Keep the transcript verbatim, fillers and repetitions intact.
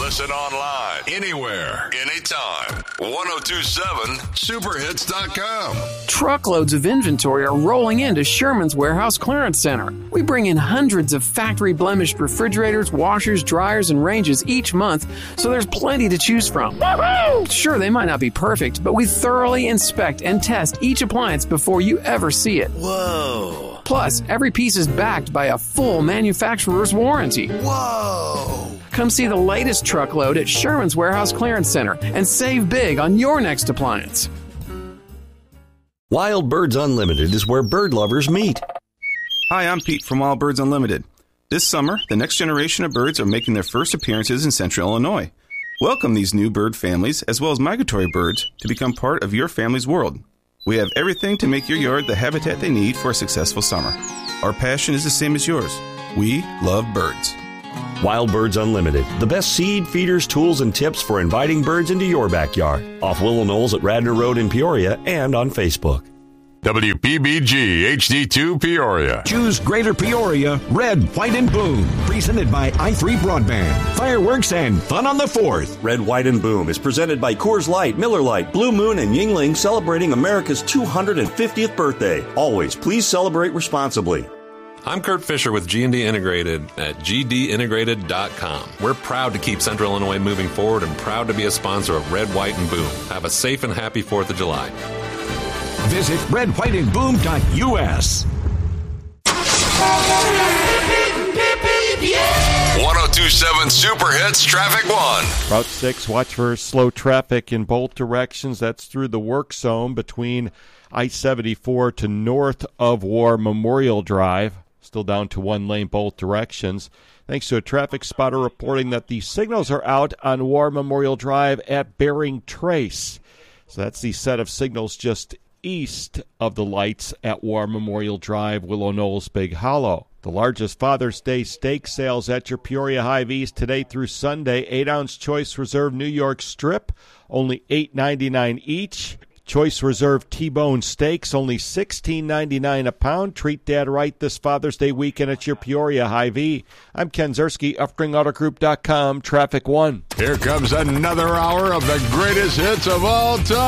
Listen online, anywhere, anytime. ten twenty-seven super hits dot com. Truckloads of inventory are rolling into Sherman's Warehouse Clearance Center. We bring in hundreds of factory-blemished refrigerators, washers, dryers, and ranges each month, so there's plenty to choose from. Woo-hoo! Sure, they might not be perfect, but we thoroughly inspect and test each appliance before you ever see it. Whoa. Plus, every piece is backed by a full manufacturer's warranty. Whoa. Come see the latest truckload at Sherman's Warehouse Clearance Center and save big on your next appliance. Wild Birds Unlimited is where bird lovers meet. Hi, I'm Pete from Wild Birds Unlimited. This summer, the next generation of birds are making their first appearances in Central Illinois. Welcome these new bird families, as well as migratory birds, to become part of your family's world. We have everything to make your yard the habitat they need for a successful summer. Our passion is the same as yours. We love birds. Wild Birds Unlimited, the best seed, feeders, tools, and tips for inviting birds into your backyard. Off Willow Knolls at Radnor Road in Peoria and on Facebook. W P B G H D two Peoria. Choose Greater Peoria, Red, White, and Boom. Presented by I three Broadband. Fireworks and fun on the fourth. Red, White, and Boom is presented by Coors Light, Miller Lite, Blue Moon, and Yuengling, celebrating America's two hundred fiftieth birthday. Always, please celebrate responsibly. I'm Kurt Fisher with G and D Integrated at G D integrated dot com. We're proud to keep Central Illinois moving forward and proud to be a sponsor of Red, White, and Boom. Have a safe and happy fourth of July. Visit red white and boom dot U S. ten twenty-seven Super Hits Traffic One. Route six, watch for slow traffic in both directions. That's through the work zone between I seventy-four to north of War Memorial Drive. Still down to one lane both directions. Thanks to a traffic spotter reporting that the signals are out on War Memorial Drive at Bering Trace. So that's the set of signals just east of the lights at War Memorial Drive, Willow Knolls, Big Hollow. The largest Father's Day steak sales at your Peoria Hy-Vees today through Sunday. eight ounce Choice Reserve New York Strip, only eight ninety-nine each. Choice Reserve T-Bone Steaks, only sixteen ninety-nine a pound. Treat Dad right this Father's Day weekend at your Peoria Hy-Vee. I'm Ken Zerski, Uffring Auto Group dot com, Traffic One. Here comes another hour of the greatest hits of all time.